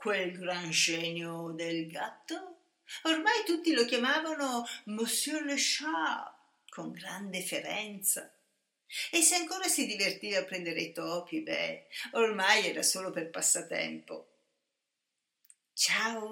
quel gran genio del gatto? Ormai tutti lo chiamavano Monsieur le Chat, con gran deferenza. E se ancora si divertiva a prendere i topi, ormai era solo per passatempo. Ciao!